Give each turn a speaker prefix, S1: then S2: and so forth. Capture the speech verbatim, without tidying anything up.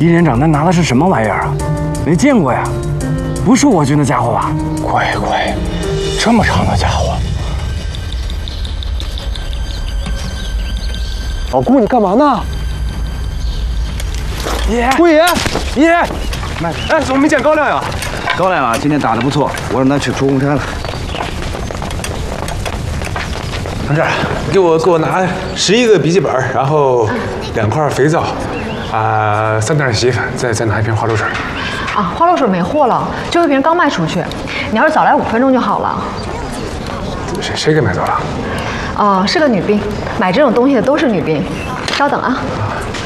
S1: 李连长，他拿的是什么玩意儿啊？没见过呀，不是我军的家伙吧？
S2: 乖乖，这么长的家伙！老顾，你干嘛呢？
S1: 爷，
S2: 顾爷，
S1: 爷，
S2: 哎，怎么没见高亮呀？
S3: 高亮啊，今天打得不错，我让他去出公差了。
S2: 同志，给我给我拿十一个笔记本，然后两块肥皂，啊、三袋洗衣粉，再再拿一瓶花露水。
S4: 啊，花露水没货了，最后一瓶刚卖出去，你要是早来五分钟就好了。
S2: 谁谁给买走了？
S4: 哦，是个女兵，买这种东西的都是女兵。稍等啊。